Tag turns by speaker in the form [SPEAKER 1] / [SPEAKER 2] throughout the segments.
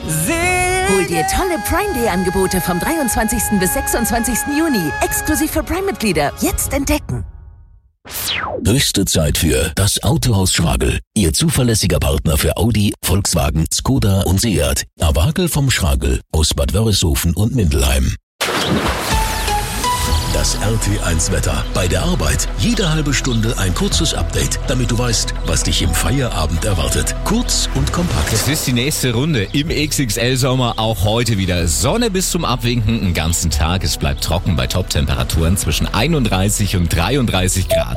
[SPEAKER 1] Hol dir tolle Prime Day Angebote vom 23. bis 26. Juni. Exklusiv für Prime-Mitglieder. Jetzt entdecken.
[SPEAKER 2] Höchste Zeit für das Autohaus Schragel. Ihr zuverlässiger Partner für Audi, Volkswagen, Skoda und Seat. Awagel vom Schragel aus Bad Wörishofen und Mindelheim. Das RT1-Wetter. Bei der Arbeit jede halbe Stunde ein kurzes Update, damit du weißt, was dich im Feierabend erwartet. Kurz und kompakt.
[SPEAKER 3] Es ist die nächste Runde im XXL-Sommer, auch heute wieder. Sonne bis zum Abwinken den ganzen Tag. Es bleibt trocken bei Top-Temperaturen zwischen 31 und 33 Grad.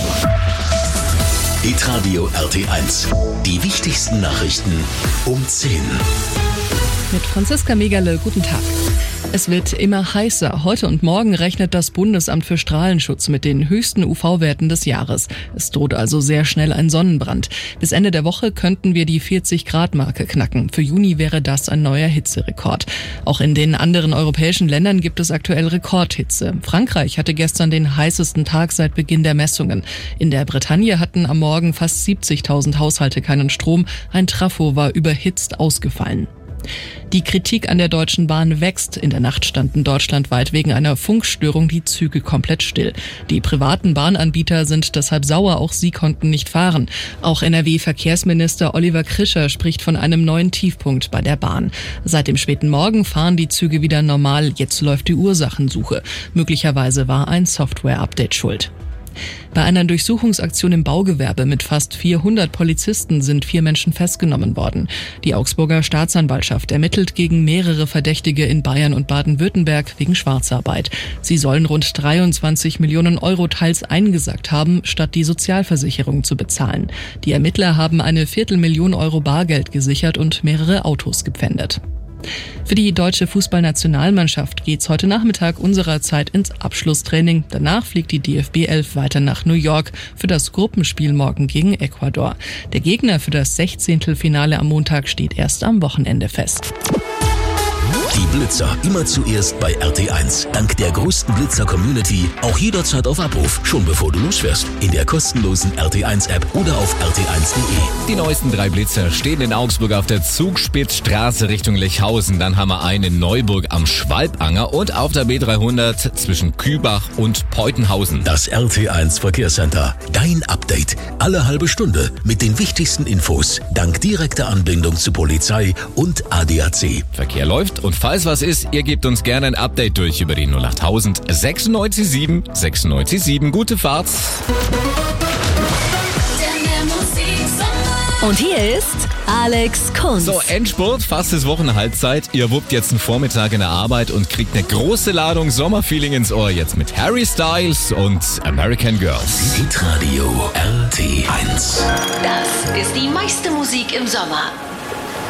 [SPEAKER 2] Hitradio RT1. Die wichtigsten Nachrichten um 10.
[SPEAKER 4] Mit Franziska Megerle, guten Tag. Es wird immer heißer. Heute und morgen rechnet das Bundesamt für Strahlenschutz mit den höchsten UV-Werten des Jahres. Es droht also sehr schnell ein Sonnenbrand. Bis Ende der Woche könnten wir die 40-Grad-Marke knacken. Für Juni wäre das ein neuer Hitzerekord. Auch in den anderen europäischen Ländern gibt es aktuell Rekordhitze. Frankreich hatte gestern den heißesten Tag seit Beginn der Messungen. In der Bretagne hatten am Morgen fast 70.000 Haushalte keinen Strom. Ein Trafo war überhitzt ausgefallen. Die Kritik an der Deutschen Bahn wächst. In der Nacht standen deutschlandweit wegen einer Funkstörung die Züge komplett still. Die privaten Bahnanbieter sind deshalb sauer, auch sie konnten nicht fahren. Auch NRW-Verkehrsminister Oliver Krischer spricht von einem neuen Tiefpunkt bei der Bahn. Seit dem späten Morgen fahren die Züge wieder normal, jetzt läuft die Ursachensuche. Möglicherweise war ein Software-Update schuld. Bei einer Durchsuchungsaktion im Baugewerbe mit fast 400 Polizisten sind 4 Menschen festgenommen worden. Die Augsburger Staatsanwaltschaft ermittelt gegen mehrere Verdächtige in Bayern und Baden-Württemberg wegen Schwarzarbeit. Sie sollen rund 23 Millionen Euro teils eingesackt haben, statt die Sozialversicherung zu bezahlen. Die Ermittler haben eine 250.000 Euro Bargeld gesichert und mehrere Autos gepfändet. Für die deutsche Fußballnationalmannschaft geht's heute Nachmittag unserer Zeit ins Abschlusstraining. Danach fliegt die DFB 11 weiter nach New York für das Gruppenspiel morgen gegen Ecuador. Der Gegner für das 16. Finale am Montag steht erst am Wochenende fest.
[SPEAKER 2] Die Blitzer immer zuerst bei RT1. Dank der größten Blitzer-Community auch jederzeit auf Abruf, schon bevor du losfährst. In der kostenlosen RT1-App oder auf rt1.de.
[SPEAKER 3] Die neuesten 3 Blitzer stehen in Augsburg auf der Zugspitzstraße Richtung Lechhausen. Dann haben wir einen in Neuburg am Schwalbanger und auf der B300 zwischen Kübach und Peutenhausen.
[SPEAKER 2] Das RT1 Verkehrscenter. Dein Update. Alle halbe Stunde mit den wichtigsten Infos. Dank direkter Anbindung zu Polizei und ADAC.
[SPEAKER 3] Verkehr läuft und falls was ist, ihr gebt uns gerne ein Update durch über die 08000 967 967. Gute Fahrt.
[SPEAKER 1] Und hier ist Alex Kunz.
[SPEAKER 3] So, Endspurt, fast ist Wochenhalbzeit. Ihr wuppt jetzt einen Vormittag in der Arbeit und kriegt eine große Ladung Sommerfeeling ins Ohr. Jetzt mit Harry Styles und American Girls.
[SPEAKER 2] Hitradio RT1.
[SPEAKER 5] Das ist die meiste Musik im Sommer.